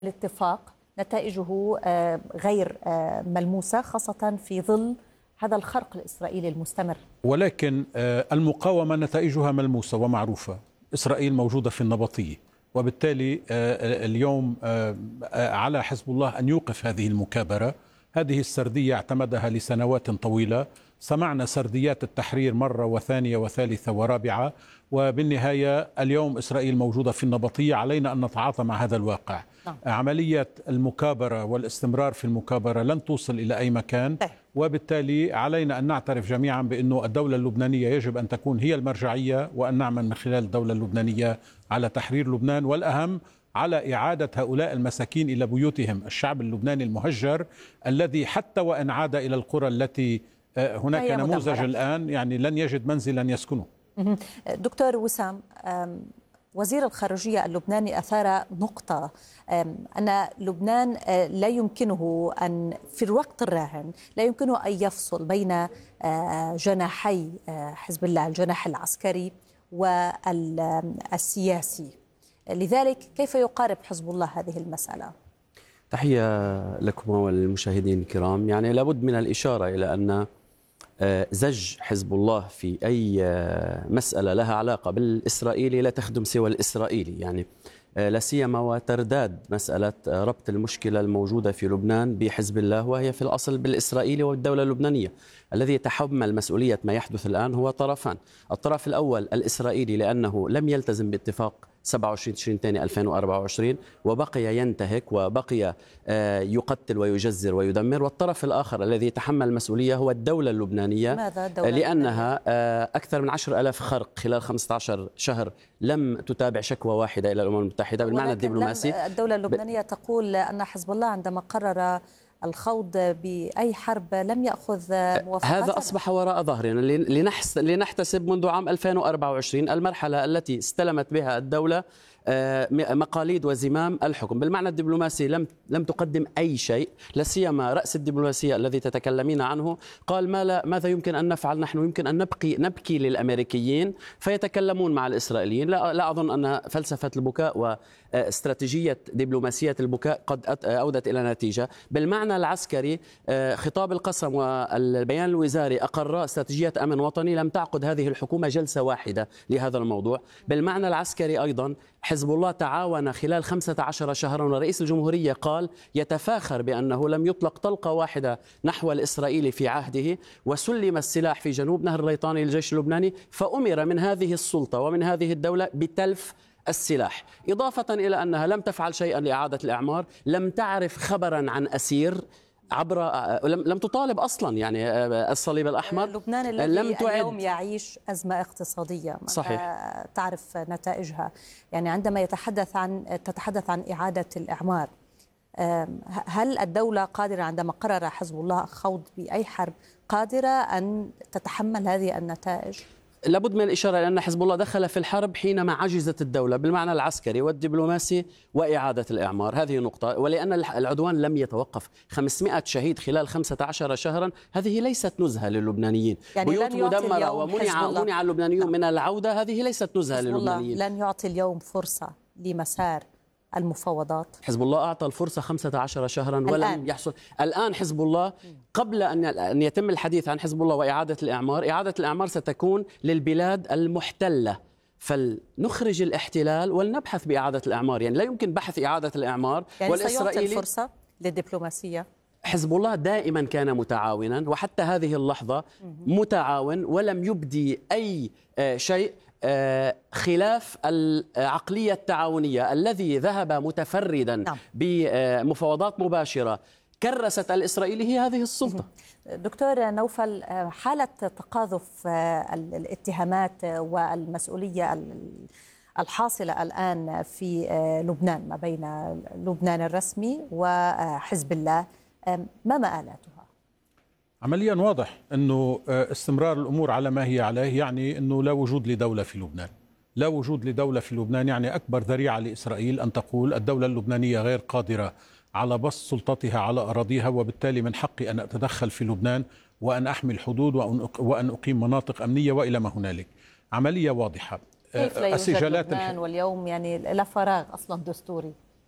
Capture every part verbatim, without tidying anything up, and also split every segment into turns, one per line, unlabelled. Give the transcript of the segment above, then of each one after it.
الاتفاق نتائجه غير ملموسة، خاصة في ظل هذا الخرق الإسرائيلي المستمر.
ولكن المقاومة نتائجها ملموسة ومعروفة. إسرائيل موجودة في النبطية، وبالتالي اليوم على حزب الله أن يوقف هذه المكابرة. هذه السردية اعتمدها لسنوات طويلة، سمعنا سرديات التحرير مرة وثانية وثالثة ورابعة، وبالنهاية اليوم إسرائيل موجودة في النبطية. علينا أن نتعاطى مع هذا الواقع. نعم. عملية المكابرة والاستمرار في المكابرة لن توصل إلى أي مكان، وبالتالي علينا أن نعترف جميعا بأنه الدولة اللبنانية يجب أن تكون هي المرجعية، وأن نعمل من خلال الدولة اللبنانية على تحرير لبنان، والأهم على إعادة هؤلاء المساكين إلى بيوتهم. الشعب اللبناني المهجر الذي حتى وإن عاد إلى القرى التي هناك نموذج الآن يعني لن يجد منزلا يسكنه.
دكتور وسام، وزير الخارجية اللبناني أثار نقطة أن لبنان لا يمكنه أن في الوقت الراهن لا يمكنه أن يفصل بين جناحي حزب الله، الجناح العسكري والسياسي. لذلك كيف يقارب حزب الله هذه المسألة؟
تحية لكم والمشاهدين الكرام. يعني لابد من الإشارة إلى أن زج حزب الله في أي مسألة لها علاقة بالإسرائيلي لا تخدم سوى الإسرائيلي، يعني لا سيما وترداد مسألة ربط المشكلة الموجودة في لبنان بحزب الله، وهي في الأصل بالإسرائيلي والدولة اللبنانية. الذي يتحمل مسؤولية ما يحدث الآن هو طرفان. الطرف الأول الإسرائيلي لأنه لم يلتزم باتفاق سبعة وعشرين تشرين الثاني ألفين وأربعة وعشرين وبقي ينتهك وبقي يقتل ويجزر ويدمر. والطرف الآخر الذي يتحمل المسؤولية هو الدولة اللبنانية.
ماذا الدولة
لأنها اللبنانية؟ أكثر من عشر ألاف خرق خلال خمسة عشر شهر لم تتابع شكوى واحدة إلى الأمم المتحدة بالمعنى الدبلوماسي.
الدولة اللبنانية تقول أن حزب الله عندما قرر الخوض بأي حرب لم يأخذ موافقة.
هذا أصبح وراء ظهرنا. لنحتسب منذ عام ألفين وأربعة وعشرين المرحلة التي استلمت بها الدولة مقاليد وزمام الحكم. بالمعنى الدبلوماسي لم لم تقدم أي شيء، لا سيما رأس الدبلوماسية الذي تتكلمين عنه قال ما لا ماذا يمكن أن نفعل؟ نحن يمكن أن نبقي نبكي للأمريكيين فيتكلمون مع الإسرائيليين. لا, لا أظن أن فلسفة البكاء واستراتيجية دبلوماسية البكاء قد أودت إلى نتيجة. بالمعنى العسكري خطاب القسم والبيان الوزاري أقر استراتيجية أمن وطني، لم تعقد هذه الحكومة جلسة واحدة لهذا الموضوع. بالمعنى العسكري أيضا حزب الله تعاون خلال خمسة عشر شهرا، ورئيس الجمهورية قال يتفاخر بأنه لم يطلق طلقة واحدة نحو الإسرائيلي في عهده، وسلم السلاح في جنوب نهر الليطاني للجيش اللبناني، فأمر من هذه السلطة ومن هذه الدولة بتلف السلاح، إضافة إلى أنها لم تفعل شيئا لإعادة الإعمار، لم تعرف خبرا عن أسير عبر لم لم تطالب اصلا يعني الصليب الاحمر.
لبنان الذي لم اليوم يعيش ازمه اقتصاديه
صحيح.
تعرف نتائجها، يعني عندما يتحدث عن تتحدث عن اعاده الاعمار، هل الدوله قادره عندما قرر حزب الله خوض باي حرب قادره ان تتحمل هذه النتائج؟
لابد من الإشارة لأن حزب الله دخل في الحرب حينما عجزت الدولة بالمعنى العسكري والدبلوماسي وإعادة الإعمار. هذه نقطة. ولأن العدوان لم يتوقف، خمسمائة شهيد خلال خمسة عشر شهرا، هذه ليست نزهة للبنانيين.
يعني
بيوت مدمرة ومنع منع اللبنانيون من العودة، هذه ليست نزهة للبنانيين.
لن يعطي اليوم فرصة لمسار المفاوضات.
حزب الله أعطى الفرصة خمسة عشر شهرا ولم الآن. يحصل. الآن حزب الله قبل أن يتم الحديث عن حزب الله وإعادة الإعمار، إعادة الإعمار ستكون للبلاد المحتلة، فلنخرج الاحتلال ولنبحث بإعادة الإعمار. يعني لا يمكن بحث إعادة الإعمار.
يعني والإسرائيلي سيعطي الفرصة للدبلوماسية.
حزب الله دائما كان متعاونا، وحتى هذه اللحظة متعاون ولم يبدي أي شيء خلاف العقلية التعاونية. الذي ذهب متفردا نعم. بمفاوضات مباشرة كرست الإسرائيلي هي هذه السلطة.
دكتور نوفل، حالة تقاذف الاتهامات والمسؤولية الحاصلة الآن في لبنان ما بين لبنان الرسمي وحزب الله، ما مآلاتها؟
عمليا واضح أنه استمرار الأمور على ما هي عليه يعني أنه لا وجود لدولة في لبنان. لا وجود لدولة في لبنان يعني أكبر ذريعة لإسرائيل أن تقول الدولة اللبنانية غير قادرة على بسط سلطتها على أراضيها، وبالتالي من حقي أن أتدخل في لبنان وأن أحمي الحدود وأن أقيم مناطق أمنية وإلى ما هنالك. عملية واضحة.
كيف لا يوجد لبنان واليوم يعني لا فراغ أصلا دستوري؟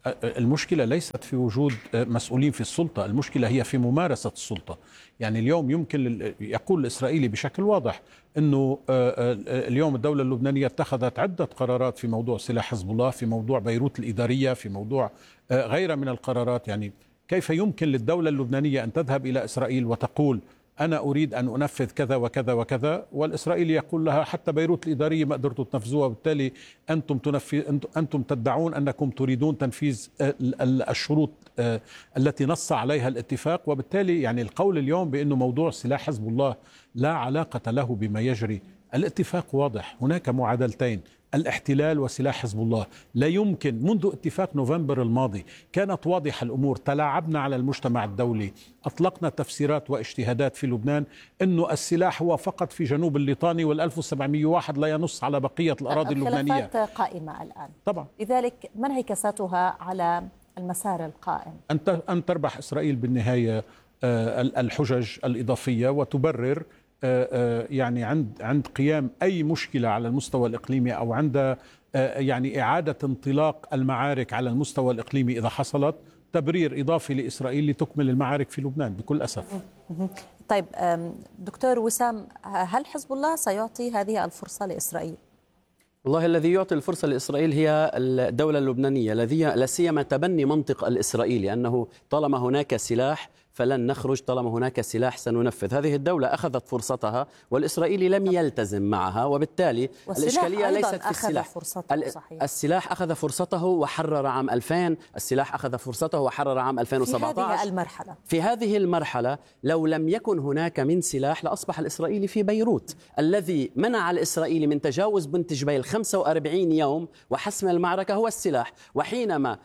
المشكلة ليست في وجود مسؤولين في السلطة، المشكلة هي في ممارسة السلطة. يعني اليوم يمكن يقول الإسرائيلي بشكل واضح أنه اليوم الدولة اللبنانية اتخذت عدة قرارات في موضوع سلاح حزب الله، في موضوع بيروت الإدارية، في موضوع غير من القرارات. يعني كيف يمكن للدولة اللبنانية أن تذهب إلى إسرائيل وتقول أنا أريد أن أنفذ كذا وكذا وكذا، والإسرائيلي يقول لها حتى بيروت الإدارية ما قدرتوا تنفذوها، وبالتالي أنتم تنفذ أنتم تدعون أنكم تريدون تنفيذ الشروط التي نص عليها الاتفاق. وبالتالي يعني القول اليوم بأنه موضوع سلاح حزب الله لا علاقة له بما يجري، الاتفاق واضح، هناك معادلتين، الاحتلال وسلاح حزب الله. لا يمكن، منذ اتفاق نوفمبر الماضي كانت واضحة الأمور، تلاعبنا على المجتمع الدولي، أطلقنا تفسيرات واجتهادات في لبنان أنه السلاح هو فقط في جنوب الليطاني والألف وسبعمية وواحد لا ينص على بقية الأراضي اللبنانية.
الخلافات قائمة الآن
طبعا،
لذلك ما انعكاساتها على المسار القائم؟
أن تربح إسرائيل بالنهاية الحجج الإضافية وتبرر يعني عند عند قيام أي مشكلة على المستوى الإقليمي، أو عند يعني إعادة انطلاق المعارك على المستوى الإقليمي إذا حصلت، تبرير إضافي لإسرائيل لتكمل المعارك في لبنان بكل أسف.
طيب دكتور وسام، هل حزب الله سيعطي هذه الفرصة لإسرائيل؟
والله الذي يعطي الفرصة لإسرائيل هي الدولة اللبنانية، الذي لا سيما تبني منطق الإسرائيلي أنه طالما هناك سلاح فلن نخرج، طالما هناك سلاح سننفذ. هذه الدولة أخذت فرصتها والإسرائيلي لم يلتزم معها، وبالتالي الإشكالية ليست في السلاح. السلاح أخذ فرصته وحرر عام ألفين، السلاح أخذ فرصته وحرر عام ألفين وسبعة عشر.
في هذه المرحلة
في هذه المرحلة لو لم يكن هناك من سلاح لأصبح الإسرائيلي في بيروت. الذي منع الإسرائيلي من تجاوز بنت جبيل خمسة وأربعين يوم وحسم المعركة هو السلاح. وحينما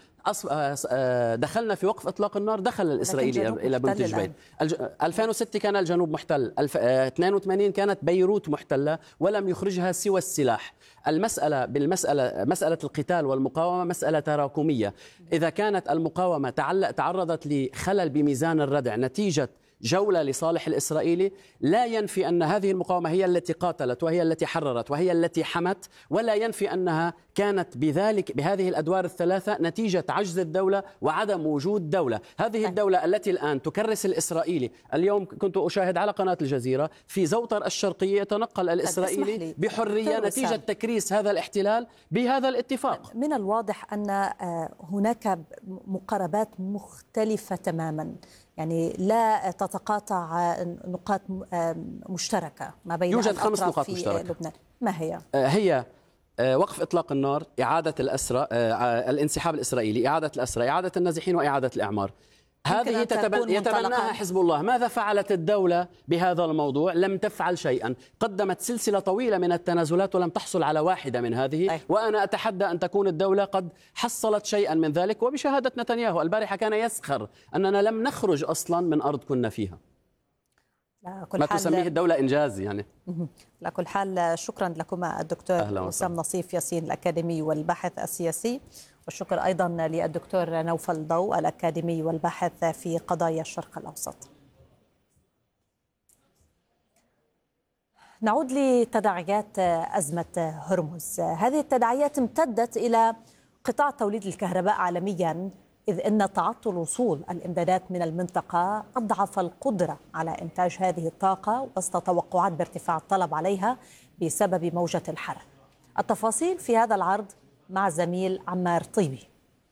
دخلنا في وقف إطلاق النار دخل الإسرائيلي إلى بنت جبيل. ألفين وستة كان الجنوب محتل، اثنين وثمانين كانت بيروت محتلة ولم يخرجها سوى السلاح. المسألة بالمسألة مسألة القتال والمقاومة مسألة تراكمية. إذا كانت المقاومة تعرضت لخلل بميزان الردع نتيجة جولة لصالح الإسرائيلي، لا ينفي أن هذه المقاومة هي التي قاتلت وهي التي حررت وهي التي حمت، ولا ينفي أنها كانت بذلك بهذه الأدوار الثلاثة نتيجة عجز الدولة وعدم وجود دولة. هذه الدولة التي الآن تكرس الإسرائيلي. اليوم كنت أشاهد على قناة الجزيرة في زوطر الشرقية يتنقل الإسرائيلي بحرية نتيجة تكريس هذا الاحتلال بهذا الاتفاق.
من الواضح أن هناك مقاربات مختلفة تماما، يعني لا تتقاطع نقاط مشتركة ما بين
يوجد خمس نقاط
في
مشتركة.
لبنان. ما هي؟
هي وقف إطلاق النار، إعادة الأسرى، الانسحاب الإسرائيلي، إعادة الأسرى، إعادة النازحين، وإعادة الإعمار. هذه تتبن... يتبناها حزب الله. ماذا فعلت الدولة بهذا الموضوع؟ لم تفعل شيئا. قدمت سلسلة طويلة من التنازلات ولم تحصل على واحدة من هذه. أي. وأنا أتحدى أن تكون الدولة قد حصلت شيئا من ذلك. وبشهادة نتنياهو البارحة كان يسخر أننا لم نخرج أصلا من أرض كنا فيها. ما تسميه الدولة إنجاز يعني.
على كل حال شكرا لكما الدكتور وسام نصيف ياسين الأكاديمي والباحث السياسي، والشكر أيضا للدكتور نوفل ضوء الأكاديمي والباحث في قضايا الشرق الأوسط. نعود لتداعيات أزمة هرمز. هذه التداعيات امتدت إلى قطاع توليد الكهرباء عالميا، إذ أن تعطل وصول الإمدادات من المنطقة أضعف القدرة على إنتاج هذه الطاقة وسط توقعات بارتفاع الطلب عليها بسبب موجة الحر. التفاصيل في هذا العرض مع الزميل عمار طيبي.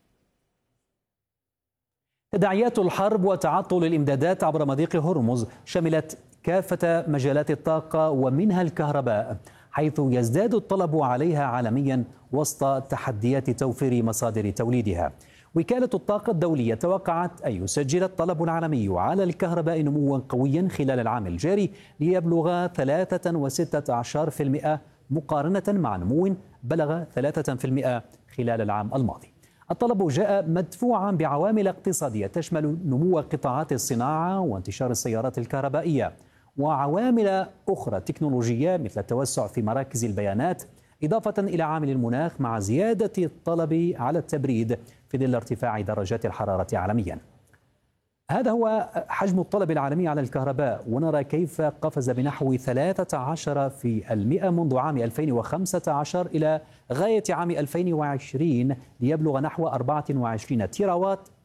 تداعيات الحرب وتعطل الإمدادات عبر مضيق هرمز شملت كافة مجالات الطاقة ومنها الكهرباء، حيث يزداد الطلب عليها عالميا وسط تحديات توفير مصادر توليدها. وكالة الطاقة الدولية توقعت أن يسجل الطلب العالمي على الكهرباء نموا قويا خلال العام الجاري ليبلغ ثلاثة وستة عشر بالمئة مقارنة مع نمو بلغ ثلاثة بالمئة خلال العام الماضي. الطلب جاء مدفوعا بعوامل اقتصادية تشمل نمو قطاعات الصناعة وانتشار السيارات الكهربائية، وعوامل أخرى تكنولوجية مثل التوسع في مراكز البيانات، إضافة إلى عامل المناخ مع زيادة الطلب على التبريد في ظل ارتفاع درجات الحرارة عالميا. هذا هو حجم الطلب العالمي على الكهرباء، ونرى كيف قفز بنحو ثلاثة عشر في المئة منذ عام ألفين وخمسة عشر إلى غاية عام ألفين وعشرين ليبلغ نحو أربعة وعشرين تيراوات